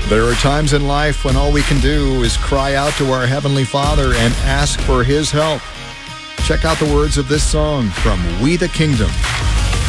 There are times in life when all we can do is cry out to our Heavenly Father and ask for His help. Check out the words of this song from We the Kingdom.